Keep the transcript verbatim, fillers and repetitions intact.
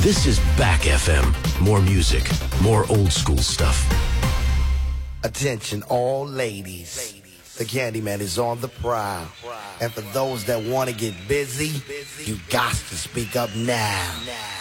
This is Back F M. More music, more old school stuff. Attention all ladies. The Candyman is on the prowl. And for those that want to get busy, you got to speak up now.